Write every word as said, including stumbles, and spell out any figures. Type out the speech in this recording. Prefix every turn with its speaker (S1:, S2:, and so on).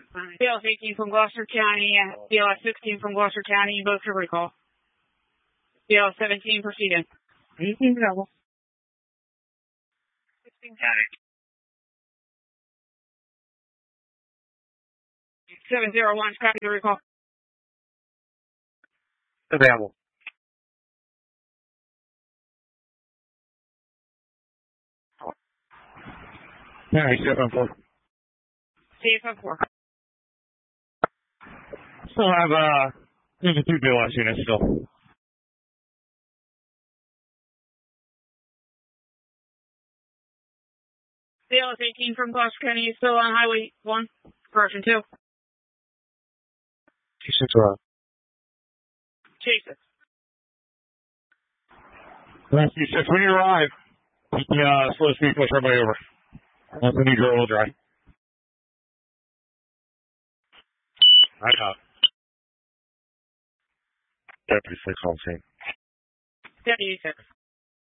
S1: B L S eighteen from Gloucester County, B L S sixteen from Gloucester County, both to recall. B L S seventeen proceeding.
S2: eighteen available.
S1: sixteen county. seven zero one, copy the recall.
S2: Available. Alright, seven four.
S1: C F F four.
S2: Still have, uh, there's a two B L S units still.
S1: B L S eighteen from Gloucester County is still on Highway one, correction two.
S2: T six around.
S1: Chase it.
S2: Last T six, when you arrive, keep the, uh, slow speed, push everybody over. Once we need your oil dry. I got it. Deputy six on scene.
S1: Deputy six.